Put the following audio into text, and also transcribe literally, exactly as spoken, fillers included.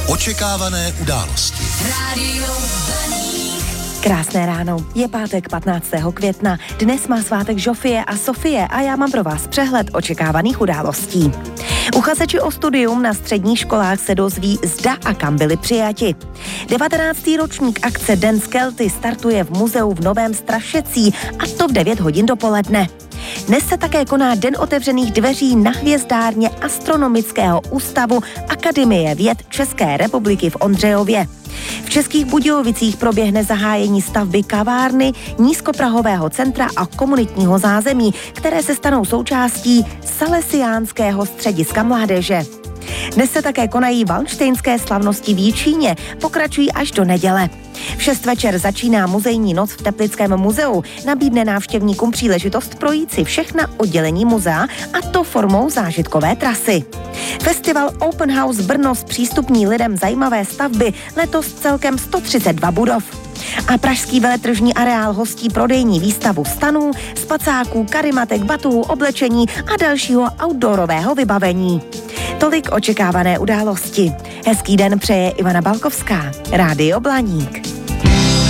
Očekávané události. Rádio Blaník. Krásné ráno, je pátek patnáctého května, dnes má svátek Žofie a Sofie a já mám pro vás přehled očekávaných událostí. Uchazeči o studium na středních školách se dozví, zda a kam byli přijati. devatenáctý ročník akce Den Skelty startuje v muzeu v Novém Strašecí, a to v devět hodin dopoledne. Dnes se také koná Den otevřených dveří na hvězdárně Astronomického ústavu Akademie věd České republiky v Ondřejově. V Českých Budějovicích proběhne zahájení stavby kavárny, nízkoprahového centra a komunitního zázemí, které se stanou součástí Salesiánského střediska mládeže. Dnes se také konají valnštejnské slavnosti v Jičíně, pokračují až do neděle. V šest večer začíná muzejní noc v Teplickém muzeu, nabídne návštěvníkům příležitost projít si všechna oddělení muzea, a to formou zážitkové trasy. Festival Open House Brno zpřístupní lidem zajímavé stavby, letos celkem sto třicet dva budov. A pražský veletržní areál hostí prodejní výstavu stanů, spacáků, karimatek, batuhů, oblečení a dalšího outdoorového vybavení. Tolik očekávané události. Hezký den přeje Ivana Balkovská, Rádio Blaník.